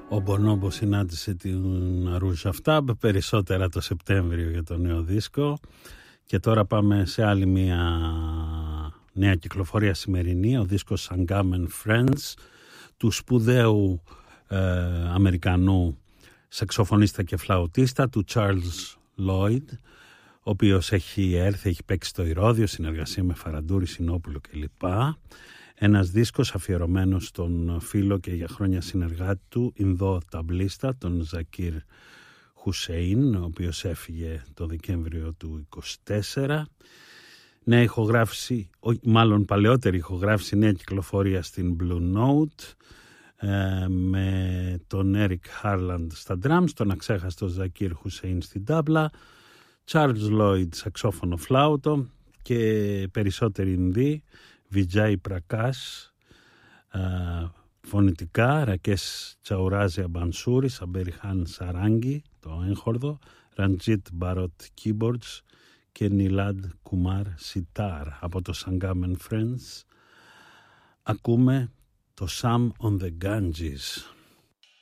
Ο Μπονόμπο συνάντησε την Αρούζα Φτάμπ περισσότερα το Σεπτέμβριο για το νέο δίσκο και τώρα πάμε σε άλλη μια νέα κυκλοφορία σημερινή, ο δίσκος Sangam and Friends του σπουδαίου Αμερικανού σαξοφωνίστα και φλαουτίστα του Charles Lloyd, ο οποίος έχει έρθει, έχει παίξει στο Ηρώδειο, συνεργασία με Φαραντούρη, Σινόπουλο κλπ. Ένας δίσκος αφιερωμένος στον φίλο και για χρόνια συνεργάτη του Ινδό ταμπλίστα, τον Ζακίρ Χουσέιν, ο οποίος έφυγε το Δεκέμβριο του 24. Νέα ηχογράφηση, μάλλον παλαιότερη ηχογράφηση, νέα κυκλοφορία στην Blue Note, με τον Eric Harland στα drums, τον αξέχαστο Ζακίρ Χουσέιν στην τάμπλα, Charles Lloyd σαξόφωνο φλάουτο και περισσότεροι Ινδοί, Vijay Prakash φωνητικά, Ρακές Τσαουράζια Μπανσούρη, Σαμπεριχάν Σαράγγι το έγχορδο, Ραντζίτ Μπαρότ Keyboards και Νιλάντ Κουμάρ Σιτάρ. Από το Sangam and Friends ακούμε το Sam on the Ganges.